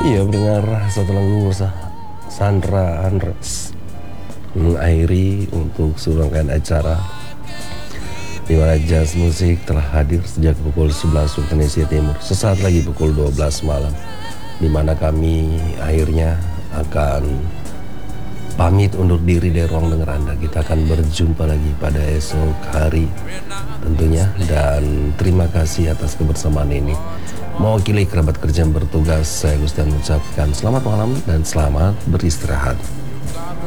Iya, mendengar satu lagu Sandra Andres mengakhiri untuk seluruh rangkaian acara di mana jazz musik telah hadir sejak pukul 11 waktu Indonesia Timur. Sesaat lagi pukul 12 malam, di mana kami akhirnya akan pamit undur diri dari ruang dengar Anda. Kita akan berjumpa lagi pada esok hari tentunya, dan terima kasih atas kebersamaan ini. Mewakili kerabat kerja yang bertugas, saya Gustian mengucapkan selamat malam dan selamat beristirahat.